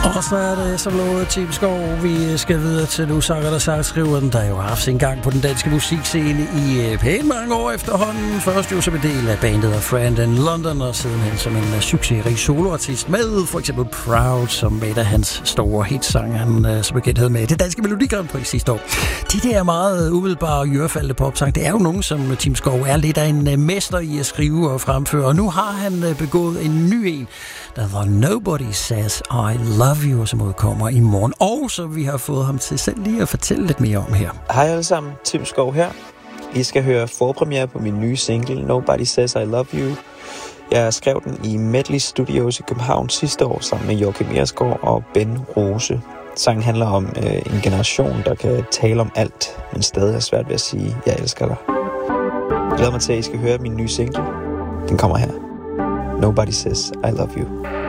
Og så er det som lovet Tim Skov, vi skal videre til nu, sanger og sangskriveren, der jo har haft sin gang på den danske musikscene i pænt mange år efterhånden. Først jo som en del af bandet af Friend in London, og sidenhen som en succesrig soloartist med for eksempel Proud, som et af hans store hitsange, han som bekendt havde med det danske Melodi Grand Prix sidste år. De der meget umiddelbare og jørfaldende popsang, det er jo nogen, som Tim Skov er lidt af en mester i at skrive og fremføre, og nu har han begået en ny en, der hedder Nobody Says I Love You, som udkommer i morgen, og så vi har fået ham til selv lige at fortælle lidt mere om her. Hej alle sammen, Tim Skov her. I skal høre forpremiere på min nye single, Nobody Says I Love You. Jeg skrev den i Medley Studios i København sidste år sammen med Joachim Ersgaard og Ben Rose. Sangen handler om en generation, der kan tale om alt, men stadig er svært ved at sige, jeg elsker dig. Jeg glæder mig til, at I skal høre min nye single. Den kommer her. Nobody Says I Love You.